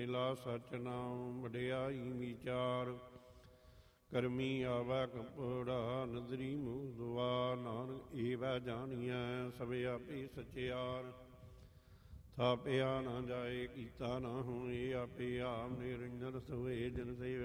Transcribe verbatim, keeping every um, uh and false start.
ਮੇਲਾ ਸਚ ਨਾਮ ਵਡਿਆਈ ਵਿਚਾਰ। ਕਰਮੀ ਆਵੈ ਕਪੜਾ ਨਦਰੀ ਮੂੰਹ ਦੁਆ ਨਾਨਕ ਏਵੈ ਜਾਣੀਐ ਸਭ ਆਪੇ ਸਚਿਆਰ। ਥਾਪਿਆ ਨਾ ਜਾਏ ਕੀਤਾ ਨਾ ਹੋਏ ਆਪੇ ਆਪ ਨਿਰੰਜਨ ਸੋਏ ਜਿਨ ਸੇ